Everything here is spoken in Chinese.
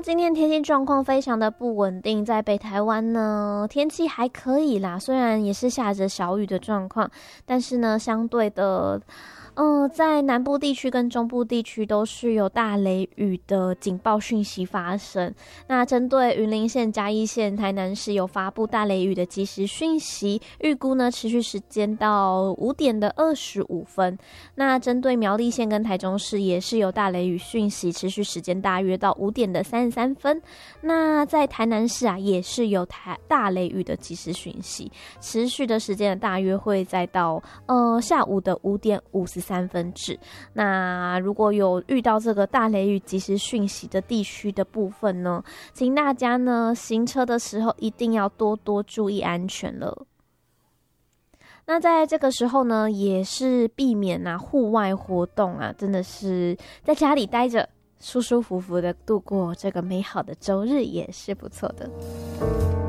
那今天天气状况非常的不稳定，在北台湾呢天气还可以啦，虽然也是下着小雨的状况，但是呢相对的在南部地区跟中部地区都是有大雷雨的警报讯息发生。那针对云林县、嘉义县、台南市有发布大雷雨的即时讯息，预估呢持续时间到5点的25分。那针对苗栗县跟台中市也是有大雷雨讯息，持续时间大约到5点的33分。那在台南市啊，也是有大雷雨的即时讯息，持续的时间大约会再到下午的5点53分止。那如果有遇到这个大雷雨即时讯息的地区的部分呢，请大家呢行车的时候一定要多多注意安全了。那在这个时候呢，也是避免户外活动啊，真的是在家里待着，舒舒服服的度过这个美好的周日也是不错的。